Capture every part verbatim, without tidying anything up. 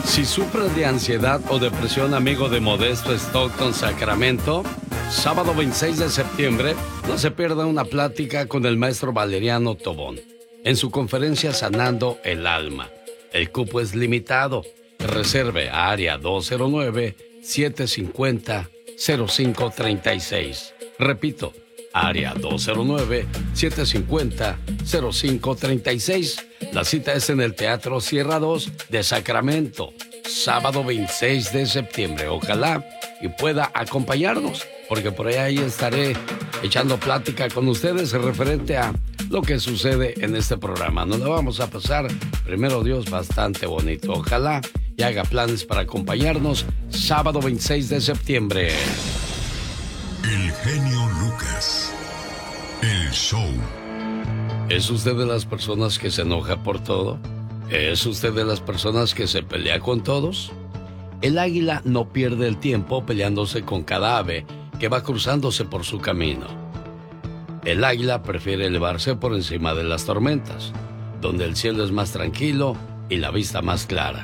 Si sufre de ansiedad o depresión, amigo de Modesto Stockton, Sacramento, sábado veintiséis de septiembre, no se pierda una plática con el maestro Valeriano Tobón en su conferencia Sanando el Alma. El cupo es limitado. Reserve a área dos cero nueve, siete cinco cero, cero cinco tres seis. Repito, área dos cero nueve, siete cinco cero, cero cinco tres seis. La cita es en el Teatro Sierra dos de Sacramento, sábado veintiséis de septiembre. Ojalá y pueda acompañarnos, porque por ahí estaré echando plática con ustedes referente a lo que sucede en este programa. Nos lo vamos a pasar, primero Dios, bastante bonito. Ojalá y haga planes para acompañarnos sábado veintiséis de septiembre. El genio Lucas. El show. ¿Es usted de las personas que se enoja por todo? ¿Es usted de las personas que se pelea con todos? El águila no pierde el tiempo peleándose con cada ave que va cruzándose por su camino. El águila prefiere elevarse por encima de las tormentas, donde el cielo es más tranquilo y la vista más clara.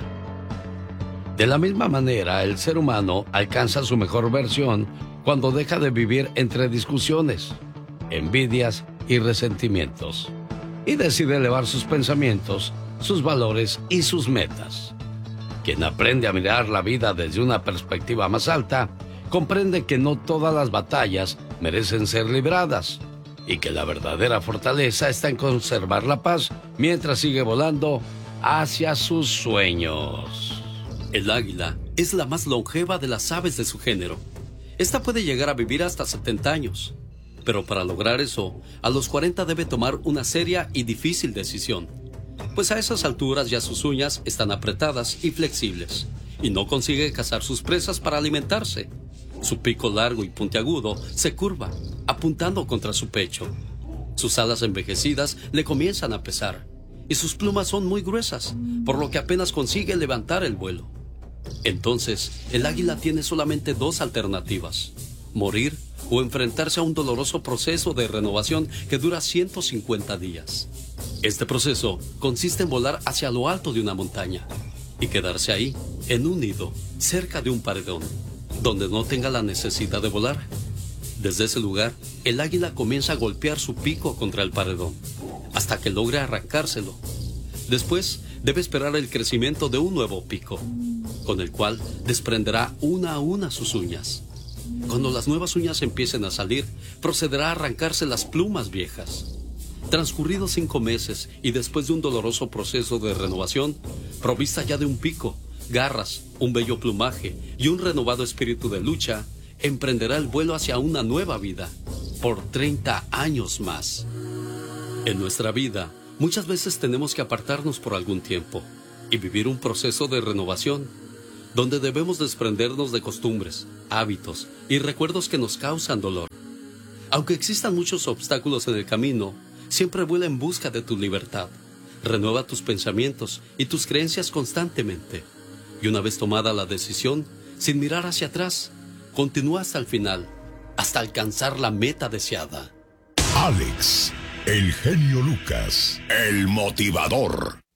De la misma manera, el ser humano alcanza su mejor versión cuando deja de vivir entre discusiones, envidias y resentimientos, y decide elevar sus pensamientos, sus valores y sus metas. Quien aprende a mirar la vida desde una perspectiva más alta, comprende que no todas las batallas merecen ser libradas, y que la verdadera fortaleza está en conservar la paz mientras sigue volando hacia sus sueños. El águila es la más longeva de las aves de su género. Esta puede llegar a vivir hasta setenta años. Pero para lograr eso, a los cuarenta debe tomar una seria y difícil decisión. Pues a esas alturas ya sus uñas están apretadas y flexibles, y no consigue cazar sus presas para alimentarse. Su pico largo y puntiagudo se curva, apuntando contra su pecho. Sus alas envejecidas le comienzan a pesar, y sus plumas son muy gruesas, por lo que apenas consigue levantar el vuelo. Entonces, el águila tiene solamente dos alternativas: morir o enfrentarse a un doloroso proceso de renovación que dura ciento cincuenta días. Este proceso consiste en volar hacia lo alto de una montaña y quedarse ahí, en un nido, cerca de un paredón, donde no tenga la necesidad de volar. Desde ese lugar, el águila comienza a golpear su pico contra el paredón, hasta que logre arrancárselo. Después, debe esperar el crecimiento de un nuevo pico, con el cual desprenderá una a una sus uñas. Cuando las nuevas uñas empiecen a salir, procederá a arrancarse las plumas viejas. Transcurridos cinco meses y después de un doloroso proceso de renovación, provista ya de un pico, garras, un bello plumaje y un renovado espíritu de lucha, emprenderá el vuelo hacia una nueva vida, por treinta años más. En nuestra vida, muchas veces tenemos que apartarnos por algún tiempo y vivir un proceso de renovación, donde debemos desprendernos de costumbres, hábitos y recuerdos que nos causan dolor. Aunque existan muchos obstáculos en el camino, siempre vuela en busca de tu libertad. Renueva tus pensamientos y tus creencias constantemente. Y una vez tomada la decisión, sin mirar hacia atrás, continúa hasta el final, hasta alcanzar la meta deseada. Alex, el genio Lucas, el motivador.